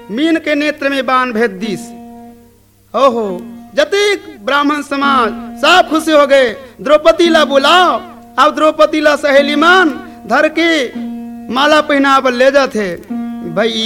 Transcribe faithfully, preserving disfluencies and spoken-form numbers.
मीन के नेत्र में बाण भेद दिस। ओहो जतिक ब्राह्मण समाज सब खुशी हो गए। द्रौपदी ला बुलाओ। अब द्रौपदी ला सहेली मान धर के माला पहना ले जाते भाई।